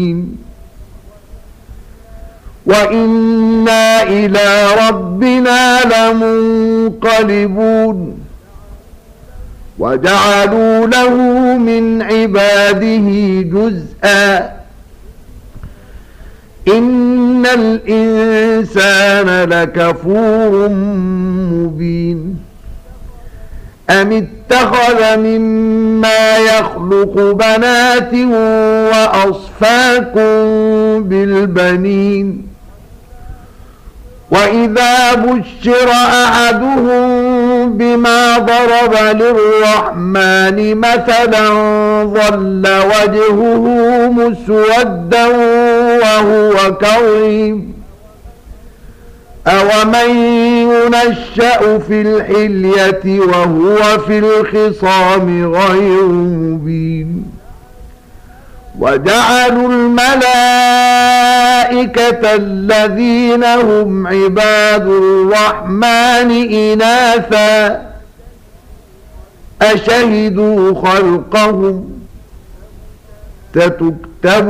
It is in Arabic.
وإنا إلى ربنا لمنقلبون وجعلوا له من عباده جزءا إن الإنسان لكفور مبين أم اتخذ مما يخلق بنات وأصفاكم بالبنين وإذا بشر أحدهم بما ضرب للرحمن مثلا ظل وجهه مسودا وهو كظيم أومن ينشأ في الحلية وهو في الخصام غير مبين وجعلوا الملائكة الذين هم عباد الرحمن إناثا أشهدوا خلقهم ستكتب